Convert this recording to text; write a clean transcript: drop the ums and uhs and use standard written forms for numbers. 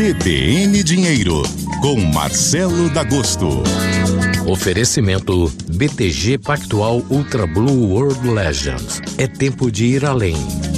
CBN Dinheiro, com Marcelo D'Agosto. Oferecimento BTG Pactual Ultra Blue World Legends. É tempo de ir além.